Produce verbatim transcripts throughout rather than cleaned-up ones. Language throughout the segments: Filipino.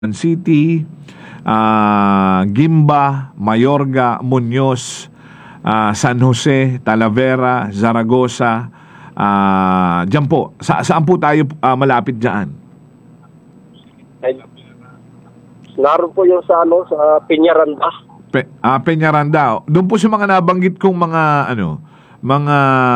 City, ah, Gimba, Mayorga, Muñoz, ah, San Jose, Talavera, Zaragoza. Ah, diyan po. Sa saan po tayo ah, malapit diyan? Ay, naroon po yung sa ano sa Peñaranda. Pe, ah, Peñaranda. Doon po sa mga nabanggit kong mga ano, mga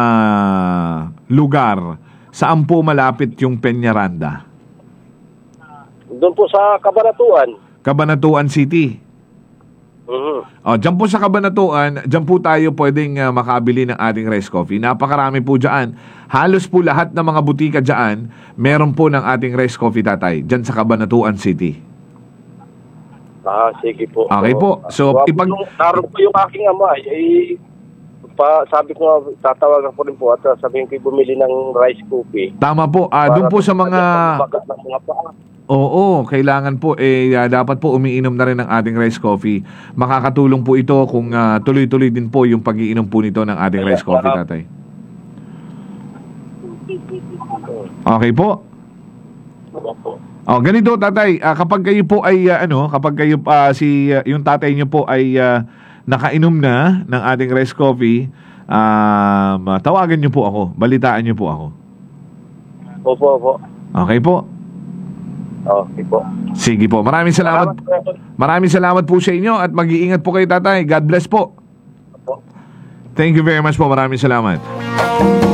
lugar. Saan po malapit yung Peñaranda? Doon po sa Cabanatuan. Cabanatuan City. Mhm. Oh, diyan po sa Cabanatuan, diyan po tayo pwedeng uh, makabili ng ating rice coffee. Napakarami po diyan. Halos po lahat ng mga butika diyan, meron po ng ating rice coffee, tatay. Diyan sa Cabanatuan City. Ah, sige po. Okay po. So, Wag ipag... yung, naroon po yung aking ama. Eh, pa, sabi ko nga, tatawagan ko rin po at sabihin ko bumili ng rice coffee. Tama po. Ah, doon po sa mga... Ng mga paa. Oo, kailangan po eh uh, dapat po umiinom na rin ng ating rice coffee. Makakatulong po ito kung uh, tuloy-tuloy din po yung pag-iinom po nito ng ating rice coffee, tatay. Okay po. Oh, ganito, tatay, uh, kapag kayo po ay uh, ano, kapag kayo uh, si uh, yung tatay niyo po ay uh, nakainom na ng ating rice coffee, um, uh, tawagan niyo po ako, balitaan niyo po ako. Opo, opo. Okay po. Okay po. Sige po. Maraming salamat. Maraming salamat po sa inyo at mag-iingat po kayo, tatay. God bless po. Thank you very much po. Maraming salamat.